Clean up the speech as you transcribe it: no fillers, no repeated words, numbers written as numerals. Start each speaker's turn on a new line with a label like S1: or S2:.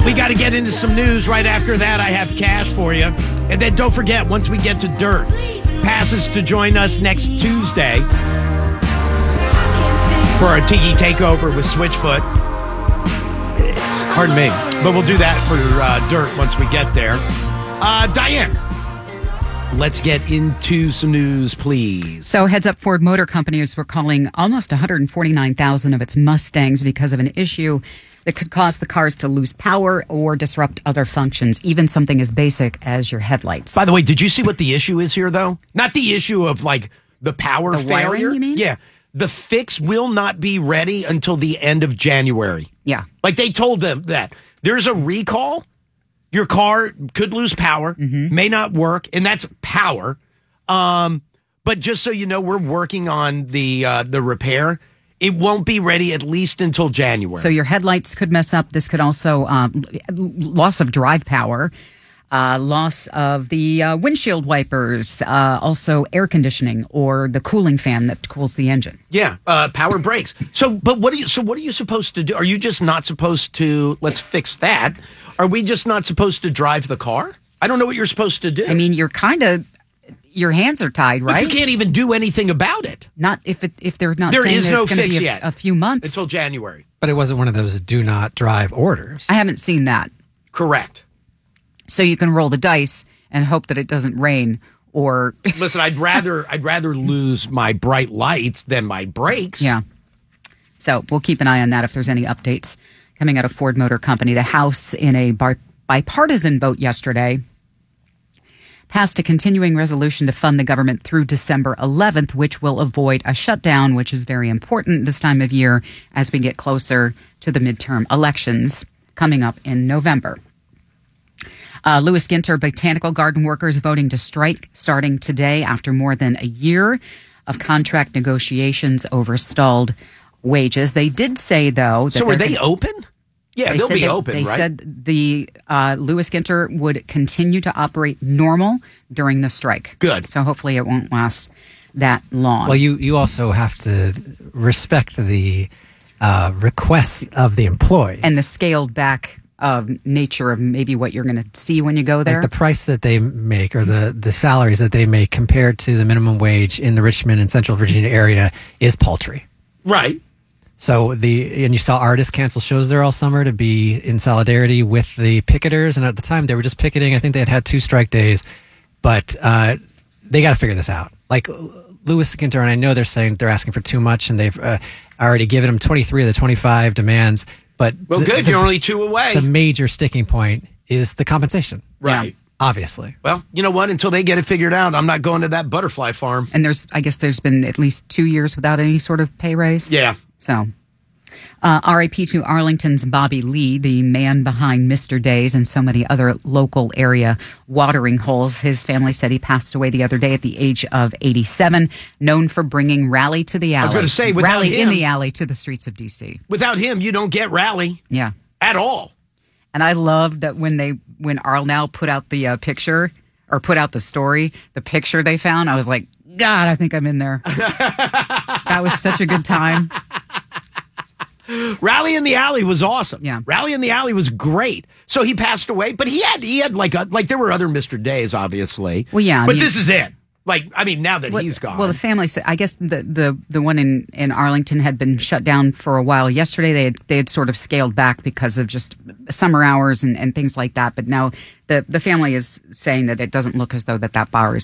S1: We got to get into some news. Right after that, I have cash for you. And then don't forget, once we get to dirt, passes to join us next Tuesday for our Tiki Takeover with Switchfoot. Pardon me. But we'll do that for dirt once we get there. Diane, let's get into some news, please.
S2: So Heads Up Ford Motor Company is recalling almost 149,000 of its Mustangs because of an issue that could cause the cars to lose power or disrupt other functions, even something as basic as your headlights.
S1: By the way, did you see what the issue is here, though? Not the issue of, like, the power failure.
S2: Wiring, you mean?
S1: Yeah. The fix will not be ready until the end of January.
S2: Yeah.
S1: Like, they told them that there's a recall. Your car could lose power, may not work, and that's power. But just so you know, we're working on the repair. It won't be ready at least until January.
S2: So your headlights could mess up. This could also loss of drive power, loss of the windshield wipers, also air conditioning or the cooling fan that cools the engine.
S1: Yeah, power brakes. But what are you supposed to do? Are you just not supposed to? Let's fix that. Are we just not supposed to drive the car? I don't know what you're supposed to do.
S2: I mean, you're kind of. Your hands are tied, right?
S1: But you can't even do anything about it.
S2: Not if they're not
S1: there
S2: saying
S1: is
S2: that
S1: no
S2: it's going to
S1: fix
S2: be
S1: yet.
S2: a few months.
S1: Until January.
S3: But it wasn't one of those do not drive orders.
S2: I haven't seen that.
S1: Correct.
S2: So you can roll the dice and hope that it doesn't rain or...
S1: Listen, I'd rather lose my bright lights than my brakes.
S2: Yeah. So we'll keep an eye on that if there's any updates coming out of Ford Motor Company. The House, in a bipartisan vote yesterday, passed a continuing resolution to fund the government through December 11th, which will avoid a shutdown, which is very important this time of year as we get closer to the midterm elections coming up in November. Lewis Ginter Botanical Garden workers voting to strike starting today after more than a year of contract negotiations over stalled wages. They did say, though... that
S1: so are they open? Yeah, they'll be open,
S2: they
S1: right?
S2: They said the Lewis Ginter would continue to operate normal during the strike.
S1: Good.
S2: So hopefully it won't last that long.
S3: Well, you also have to respect the requests of the employee.
S2: And the scaled back nature of maybe what you're going to see when you go there.
S3: Like the price that they make or the salaries that they make compared to the minimum wage in the Richmond and Central Virginia area is paltry.
S1: Right.
S3: So and you saw artists cancel shows there all summer to be in solidarity with the picketers. And at the time they were just picketing. I think they had 2 strike days, but they got to figure this out. Like Lewis Ginter, and I know they're saying they're asking for too much, and they've already given them 23 of the 25 demands. But
S1: good. You're only 2 away.
S3: The major sticking point is the compensation.
S1: Right.
S3: Yeah, obviously.
S1: Well, you know what? Until they get it figured out, I'm not going to that butterfly farm.
S2: And I guess there's been at least 2 years without any sort of pay raise.
S1: Yeah.
S2: So, RIP to Arlington's Bobby Lee, the man behind Mr. Days and so many other local area watering holes. His family said he passed away the other day at the age of 87, known for bringing Rally to the Alley.
S1: I was going to say, without
S2: Rally
S1: him,
S2: in the Alley to the streets of D.C.
S1: Without him, you don't get Rally.
S2: Yeah.
S1: At all.
S2: And I love that when Arl now put out the picture or put out the story, the picture they found, I was like, God, I think I'm in there. That was such a good time.
S1: Rally in the Alley was awesome.
S2: Yeah.
S1: Rally in the Alley was great. So he passed away, but he had like there were other Mr. Days, obviously.
S2: Well, yeah.
S1: But this is it. Like, I mean, now that he's gone.
S2: Well, the family said, I guess the one in Arlington had been shut down for a while. Yesterday, they had sort of scaled back because of just summer hours and things like that. But now the family is saying that it doesn't look as though that bar is